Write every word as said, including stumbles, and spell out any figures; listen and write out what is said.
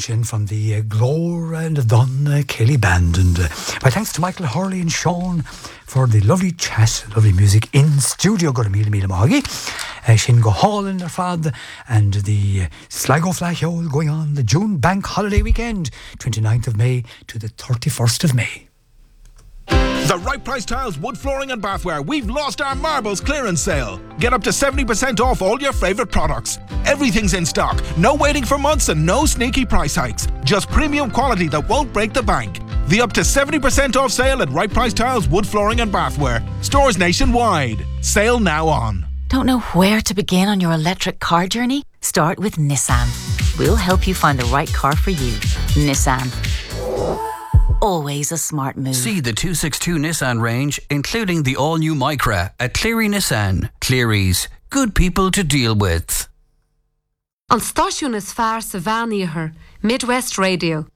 sin from the uh, Glór and the Dun uh, Kelly Band. And uh, my thanks to Michael Hurley and Sean for the lovely chat, lovely music in studio. Go to Mila Mila Mahagi. Uh, Shin go hall in their fad. And the uh, Sligo Flashhole going on the June bank holiday weekend, twenty-ninth of May to the thirty-first of May. The Right Price Tiles Wood Flooring and Bathware. We've lost our marbles clearance sale. Get up to seventy percent off all your favourite products. Everything's in stock. No waiting for months and no sneaky price hikes. Just premium quality that won't break the bank. The up to seventy percent off sale at Right Price Tiles Wood Flooring and Bathware. Stores nationwide. Sale now on. Don't know where to begin on your electric car journey? Start with Nissan. We'll help you find the right car for you. Nissan. Always a smart move. See the two sixty-two Nissan range, including the all-new Micra at Cleary Nissan. Cleary's. Good people to deal with. An stáisiún is fearr sa bhean iarthair, Midwest Radio.